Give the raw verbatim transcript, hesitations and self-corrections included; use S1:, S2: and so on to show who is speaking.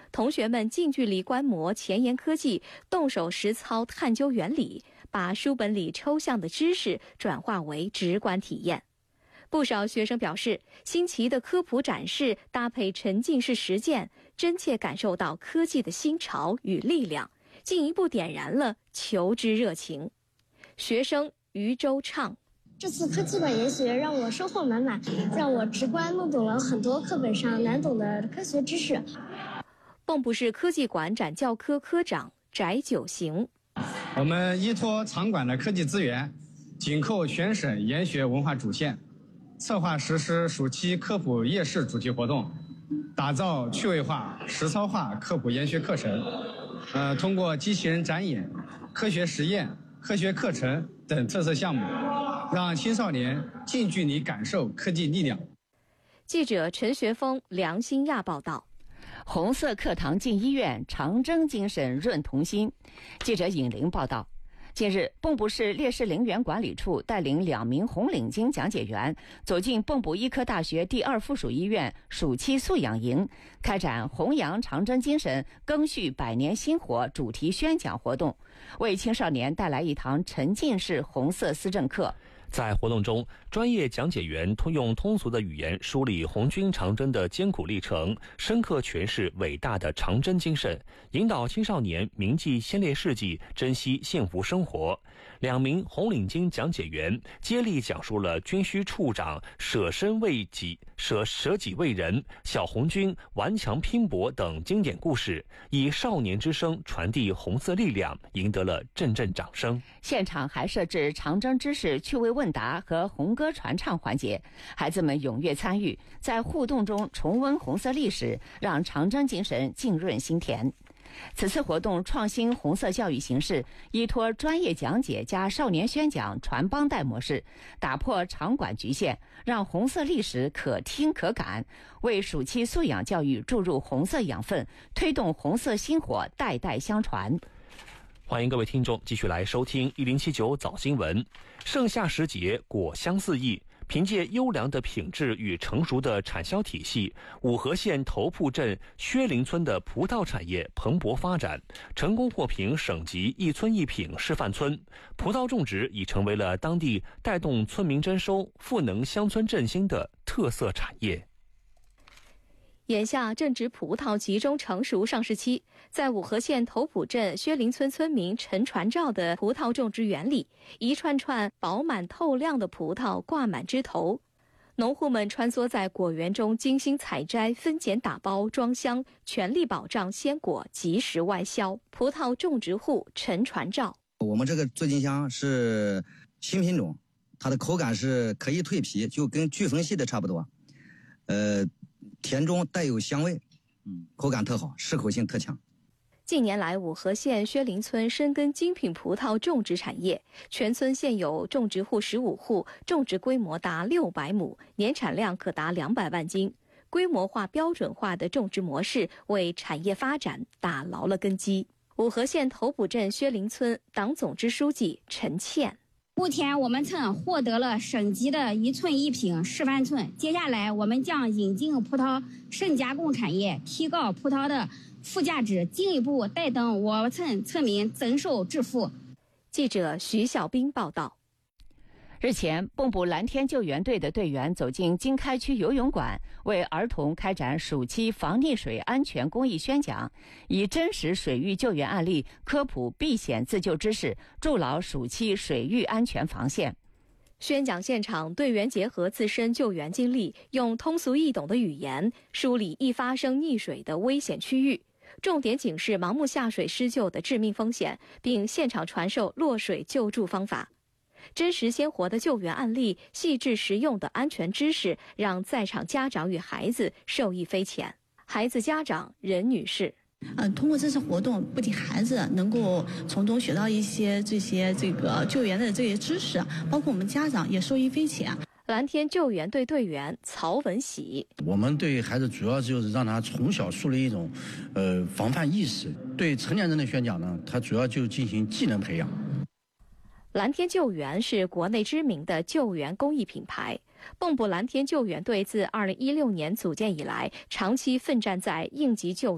S1: 同学们近距离观摩前沿科技，动手实操探究原理，把书本里抽象的知识转化为直观体验。不少学生表示，新奇的科普展示搭配沉浸式实践，真切感受到科技的新潮与力量，进一步点燃了求知热情。学生余周畅：
S2: 这次科技馆研学让我收获满满，让我直观弄懂了很多课本上难懂的科学知识。
S1: 蚌埠市科技馆展教科科长翟九行：
S3: 我们依托场馆的科技资源，紧扣全省研学文化主线，策划实施暑期科普夜市主题活动，打造趣味化、实操化科普研学课程。呃，通过机器人展演、科学实验、科学课程等特色项目，让青少年近距离感受科技力量。
S1: 记者陈学峰、梁新亚报道。
S4: 红色课堂进医院，长征精神润童心。记者尹玲报道。近日，蚌埠市烈士陵园管理处带领两名红领巾讲解员走进蚌埠医科大学第二附属医院暑期素养营，开展弘扬长征精神、赓续百年薪火主题宣讲活动，为青少年带来一堂沉浸式红色思政课。
S5: 在活动中，专业讲解员通用通俗的语言梳理红军长征的艰苦历程，深刻诠释伟大的长征精神，引导青少年铭记先烈事迹，珍惜幸福生活。两名红领巾讲解员接力讲述了军需处长舍身为己、舍舍己为人、小红军顽强拼搏等经典故事，以少年之声传递红色力量，赢得了阵阵掌声。
S4: 现场还设置长征知识趣味问答和红歌传唱环节，孩子们踊跃参与，在互动中重温红色历史，让长征精神浸润心田。此次活动创新红色教育形式，依托专业讲解加少年宣讲传帮带模式，打破场馆局限，让红色历史可听可感，为暑期素养教育注入红色养分，推动红色薪火代代相传。
S5: 欢迎各位听众继续来收听一零七九早新闻。盛夏时节，果香四溢。凭借优良的品质与成熟的产销体系，五河县头铺镇薛林村的葡萄产业蓬勃发展，成功获评省级一村一品示范村。葡萄种植已成为了当地带动村民增收、赋能乡村振兴的特色产业。
S1: 眼下正值葡萄集中成熟上市期，在五河县头埔镇薛林村村民陈传照的葡萄种植园里，一串串饱满透亮的葡萄挂满枝头，农户们穿梭在果园中精心采摘、分拣打包装箱，全力保障鲜果及时外销。葡萄种植户陈传照：
S6: 我们这个醉金香是新品种，它的口感是可以蜕皮，就跟巨峰系的差不多，呃甜中带有香味，嗯，口感特好，适口性特强。
S1: 近年来，五河县薛林村深耕精品葡萄种植产业，全村现有种植户十五户，种植规模达六百亩，年产量可达两百万斤。规模化、标准化的种植模式为产业发展打牢了根基。五河县头埔镇薛林村党总支书记陈倩：
S7: 目前我们村获得了省级的一寸一品示范村，接下来我们将引进葡萄深加工产业，提高葡萄的附加值，进一步带动我村村民增收致富。
S1: 记者徐小兵报道。
S4: 日前，蚌埠蓝天救援队的队员走进经开区游泳馆，为儿童开展暑期防溺水安全公益宣讲，以真实水域救援案例科普避险自救知识，筑牢暑期水域安全防线。
S1: 宣讲现场，队员结合自身救援经历，用通俗易懂的语言梳理易发生溺水的危险区域，重点警示盲目下水施救的致命风险，并现场传授落水救助方法。真实鲜活的救援案例，细致实用的安全知识，让在场家长与孩子受益匪浅。孩子家长任女士：
S8: 呃，通过这次活动，不仅孩子能够从中学到一些这些这个救援的这些知识，包括我们家长也受益匪浅。
S1: 蓝天救援队队员曹文喜：
S9: 我们对孩子主要就是让他从小树立一种呃防范意识。对成年人的宣讲呢，他主要就进行技能培养。
S1: 蓝天救援是国内知名的救援公益品牌。蚌埠蓝天救援队自二零一六年组建以来，长期奋战在应急救援